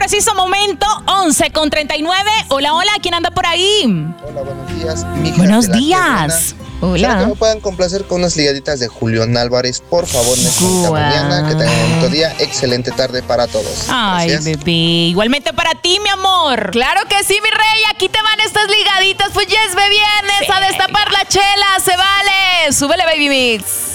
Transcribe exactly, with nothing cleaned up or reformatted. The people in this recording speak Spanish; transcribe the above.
preciso momento, once con treinta y nueve. Hola, hola, ¿quién anda por ahí? Hola, buenos días. Mi hija Buenos de la días. Hola. Hola. Que me puedan complacer con unas ligaditas de Julián Álvarez, por favor, en esta mañana. Que tengan un bonito día. Excelente tarde para todos. Ay, Gracias. bebé. Igualmente para ti, mi amor. Claro que sí, mi rey. Aquí te van estas ligaditas. Pues ya es viernes. Sí. A destapar la chela. Se vale. Súbele, baby mix.